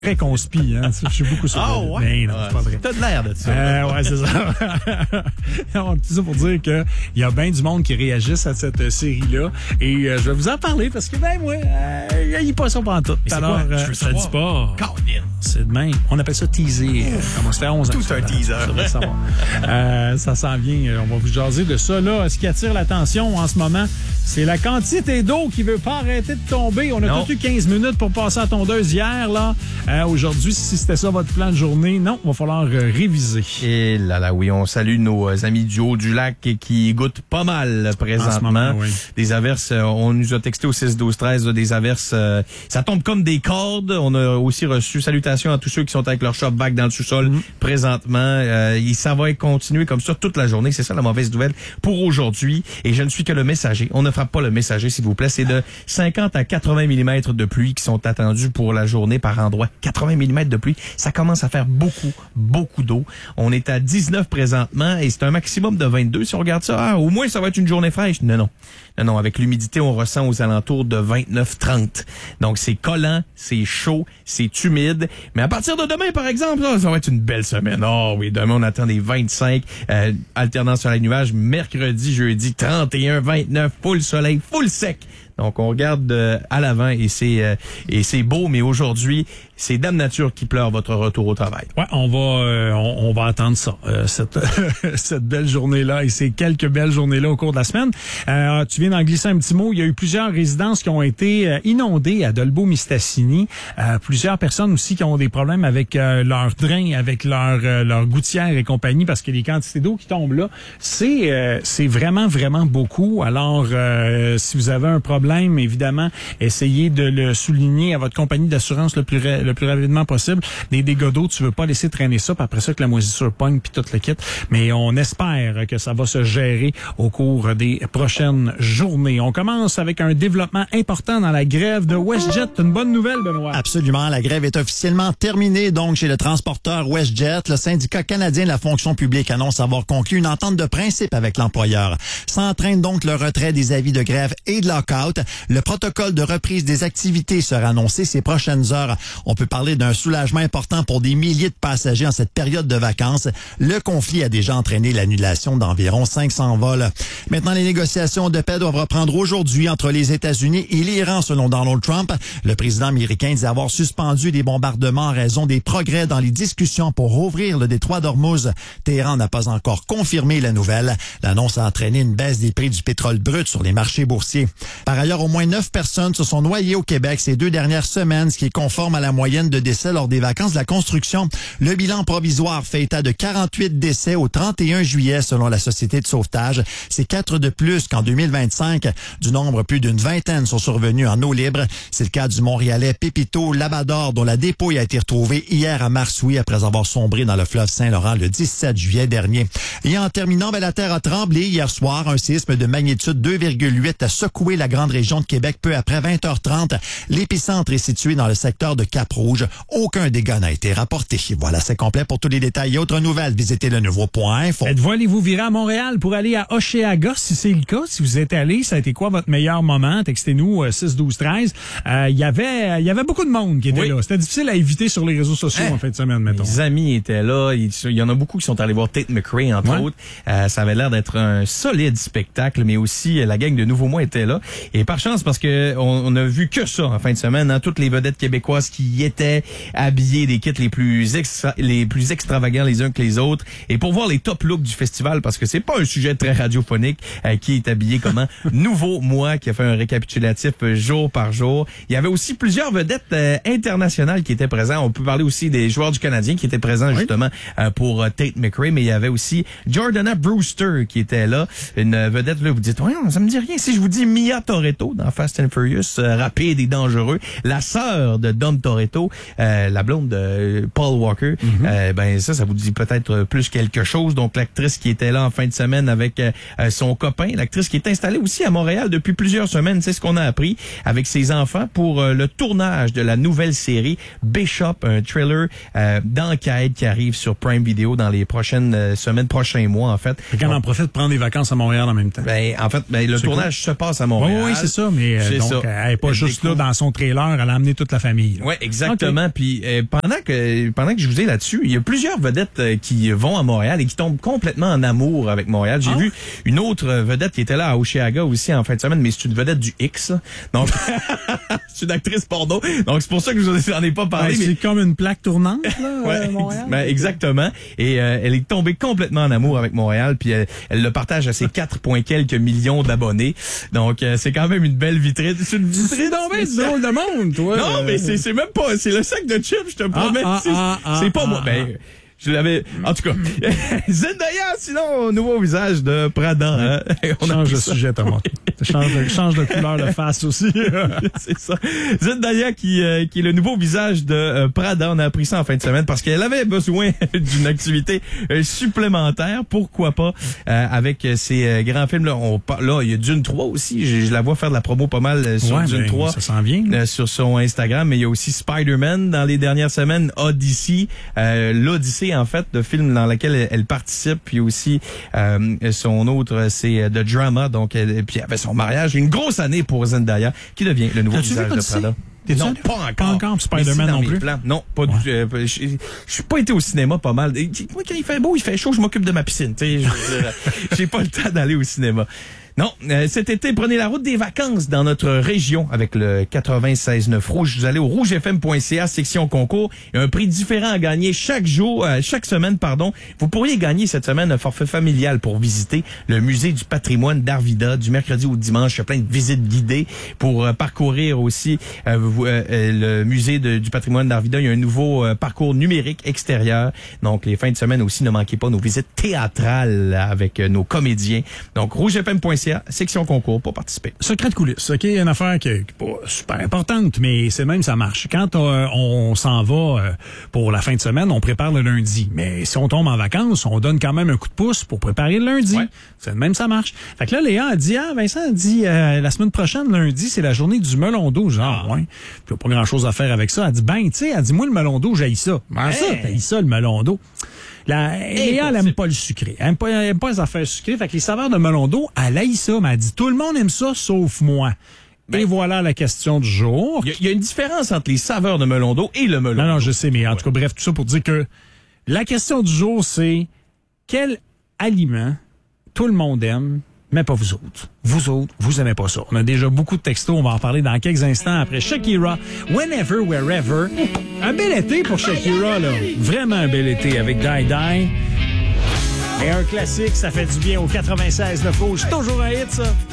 très conspi, hein. Je suis beaucoup sur ouais? Ben non, c'est pas vrai. T'as de l'air de ça. Ouais, c'est ça. On dit ça pour dire que il y a bien du monde qui réagisse à cette série-là. Et je vais vous en parler parce que, ben, moi, il n'y a pas ça pendant tout. Alors, ça dit pas. C'est demain. On appelle ça teaser. Comment c'était à 11 ans. Tout un teaser. Ça s'en vient. On va vous jaser de ça, là. Ce qui attire l'attention en ce moment, c'est la quantité d'eau qui veut pas arrêter de tomber. On a tout eu 15 minutes pour passer à tondeuse hier, là. Aujourd'hui, si c'était ça votre plan de journée, non, il va falloir réviser. Et là, oui, on salue nos amis du Haut-du-Lac qui goûtent pas mal présentement. Moment, oui. Des averses, on nous a texté au 6-12-13, des averses, ça tombe comme des cordes. On a aussi reçu salutations à tous ceux qui sont avec leur shop vac dans le sous-sol présentement. Et ça va continuer comme ça toute la journée. C'est ça la mauvaise nouvelle pour aujourd'hui. Et je ne suis que le messager. On ne frappe pas le messager, s'il vous plaît. C'est de 50 à 80 mm de pluie qui sont attendus pour la journée par endroit. 80 mm de pluie, ça commence à faire beaucoup d'eau. On est à 19 présentement et c'est un maximum de 22. Si on regarde ça, au moins ça va être une journée fraîche. Non, avec l'humidité, on ressent aux alentours de 29-30. Donc c'est collant, c'est chaud, c'est humide. Mais à partir de demain, par exemple, là, ça va être une belle semaine. Oh oui, demain on attend des 25, alternant sur les nuages. Mercredi, jeudi, 31, 29, full soleil, full sec. Donc, on regarde à l'avant et c'est beau, mais aujourd'hui, c'est Dame Nature qui pleure votre retour au travail. Ouais, on va attendre ça, cette belle journée-là et ces quelques belles journées-là au cours de la semaine. Tu viens d'en glisser un petit mot. Il y a eu plusieurs résidences qui ont été inondées à Dolbeau-Mistassini. Plusieurs personnes aussi qui ont des problèmes avec leur drain, avec leur gouttière et compagnie, parce que les quantités d'eau qui tombent là, c'est vraiment beaucoup. Alors, si vous avez un problème, évidemment, essayez de le souligner à votre compagnie d'assurance le plus rapidement possible. Des dégâts d'eau, tu veux pas laisser traîner ça, puis après ça que la moisissure pogne, puis tout le kit. Mais on espère que ça va se gérer au cours des prochaines journées. On commence avec un développement important dans la grève de WestJet. Une bonne nouvelle, Benoît. Absolument. La grève est officiellement terminée, donc, chez le transporteur WestJet. Le syndicat canadien de la fonction publique annonce avoir conclu une entente de principe avec l'employeur. Ça entraîne donc le retrait des avis de grève et de lockout. Le protocole de reprise des activités sera annoncé ces prochaines heures. On peut parler d'un soulagement important pour des milliers de passagers en cette période de vacances. Le conflit a déjà entraîné l'annulation d'environ 500 vols. Maintenant, les négociations de paix doivent reprendre aujourd'hui entre les États-Unis et l'Iran, selon Donald Trump. Le président américain dit avoir suspendu des bombardements en raison des progrès dans les discussions pour rouvrir le détroit d'Ormuz. Téhéran n'a pas encore confirmé la nouvelle. L'annonce a entraîné une baisse des prix du pétrole brut sur les marchés boursiers. Par ailleurs, au moins 9 personnes se sont noyées au Québec ces 2 dernières semaines, ce qui est conforme à la moyenne de décès lors des vacances de la construction. Le bilan provisoire fait état de 48 décès au 31 juillet, selon la Société de sauvetage. C'est 4 de plus qu'en 2025. Du nombre, plus d'une vingtaine sont survenus en eau libre. C'est le cas du Montréalais Pépito Labrador, dont la dépouille a été retrouvée hier à Marsouilles après avoir sombré dans le fleuve Saint-Laurent le 17 juillet dernier. Et en terminant, la terre a tremblé hier soir. Un séisme de magnitude 2,8 a secoué la grande région de Québec peu après 20h30. L'épicentre est situé dans le secteur de Cap-Rouge. Aucun dégât n'a été rapporté. Voilà, c'est complet. Pour tous les détails et autres nouvelles, visitez le nouveau.info. Êtes-vous allez-vous virer à Montréal pour aller à Hochelaga, si c'est le cas? Si vous êtes allé, ça a été quoi votre meilleur moment? Textez-nous 6-12-13. Il y avait beaucoup de monde qui était là. C'était difficile à éviter sur les réseaux sociaux en fin de semaine, mettons. Mes amis étaient là. Il y en a beaucoup qui sont allés voir Tate McRae, entre autres. Ça avait l'air d'être un solide spectacle, mais aussi la gang de Nouveau Mois était là. Et par chance, parce que on a vu que ça en fin de semaine, toutes les vedettes québécoises qui y étaient habillées des kits les plus extravagants les uns que les autres. Et pour voir les top looks du festival, parce que c'est pas un sujet très radiophonique, qui est habillé comment? Nouveau Mois, qui a fait un récapitulatif jour par jour. Il y avait aussi plusieurs vedettes internationales qui étaient présentes. On peut parler aussi des joueurs du Canadien qui étaient présents justement pour Tate McRae, mais il y avait aussi Jordana Brewster qui était là, une vedette. Là, vous dites, ouais, ça me dit rien. Si je vous dis Mia Toretto dans Fast and Furious, rapide et dangereux, la sœur de Dom Toretto, la blonde de Paul Walker, ben ça vous dit peut-être plus quelque chose. Donc l'actrice qui était là en fin de semaine avec son copain, l'actrice qui est installée aussi à Montréal depuis plusieurs semaines, c'est ce qu'on a appris, avec ses enfants pour le tournage de la nouvelle série Bishop, un thriller d'enquête qui arrive sur Prime Video dans les prochaines semaines, prochains mois en fait. Et qu'on en profite de prendre des vacances à Montréal en même temps. Ben en fait, le tournage se passe à Montréal. Oui, c'est ça, mais donc, elle n'est pas juste là dans son trailer, elle a amené toute la famille. Oui, exactement. Okay. Puis pendant que je vous ai là-dessus, il y a plusieurs vedettes qui vont à Montréal et qui tombent complètement en amour avec Montréal. J'ai vu une autre vedette qui était là à Hochelaga aussi en fin de semaine, mais c'est une vedette du X. Donc, c'est une actrice porno. Donc, c'est pour ça que je vous en ai pas parlé. Mais c'est comme une plaque tournante, là, ouais, Montréal. Ben, exactement. Et elle est tombée complètement en amour avec Montréal, puis elle le partage à ses 4 quelques millions d'abonnés. Donc, c'est quand même une belle vitrine. C'est une vitrine. C'est drôle de monde, toi. Non, mais c'est même pas, c'est le sac de chips, je te promets. C'est pas moi. Ben, je l'avais, en tout cas. Zendaya, sinon, nouveau visage de Prada. Hein? Change de sujet, Thomas. Change de couleur de face aussi. C'est ça. Zendaya qui est le nouveau visage de Prada. On a appris ça en fin de semaine parce qu'elle avait besoin d'une activité supplémentaire. Pourquoi pas avec ces grands films là. Là, il y a Dune 3 aussi. Je la vois faire de la promo pas mal sur Dune 3. Ça s'en vient. Sur son Instagram. Mais il y a aussi Spider-Man dans les dernières semaines. Odyssey. L'Odyssée, en fait, de film dans lequel elle participe. Puis aussi son autre, c'est The Drama. Donc, puis avec son mariage. Une grosse année pour Zendaya, qui devient le nouveau visage de Prada. Non, pas encore Spider-Man non plus. Non, pas du tout. Je suis pas été au cinéma pas mal. Moi, quand il fait beau, il fait chaud, je m'occupe de ma piscine. J'ai pas le temps d'aller au cinéma. Non, cet été, prenez la route des vacances dans notre région avec le 96.9 Rouge. Vous allez au rougefm.ca, section concours. Il y a un prix différent à gagner chaque semaine, pardon. Vous pourriez gagner cette semaine un forfait familial pour visiter le musée du patrimoine d'Arvida du mercredi au dimanche. Il y a plein de visites guidées pour parcourir aussi le musée du patrimoine d'Arvida. Il y a un nouveau parcours numérique extérieur. Donc, les fins de semaine aussi, ne manquez pas nos visites théâtrales avec nos comédiens. Donc, rougefm.ca, section concours pour participer. Secret de coulisses, OK? Une affaire qui est pas super importante, mais c'est même ça marche. Quand on s'en va pour la fin de semaine, on prépare le lundi. Mais si on tombe en vacances, on donne quand même un coup de pouce pour préparer le lundi. Ouais. C'est même ça marche. Fait que là, Léa a dit, Vincent a dit, la semaine prochaine, lundi, c'est la journée du melon d'eau. Genre, ouais. Puis pas grand-chose à faire avec ça. Elle dit, tu sais, elle dit, moi, le melon d'eau, j'haïs ça. Ça, t'haïs ça, le melon d'eau. Léa, elle aime pas le sucré. Elle aime pas les affaires sucrées. Fait que les saveurs de melon d'eau, elle haït ça. Mais elle dit, tout le monde aime ça, sauf moi. Et voilà la question du jour. Il y a une différence entre les saveurs de melon d'eau et le melon d'eau. Non, je sais, mais en tout cas, bref, tout ça pour dire que la question du jour, c'est quel aliment tout le monde aime, mais pas vous autres. Vous aimez pas ça. On a déjà beaucoup de textos, on va en parler dans quelques instants après Shakira, Whenever, Wherever. Un bel été pour Shakira, là. Vraiment un bel été avec Die Die. Et un classique, ça fait du bien au 96 de Rouge. Toujours un hit, ça.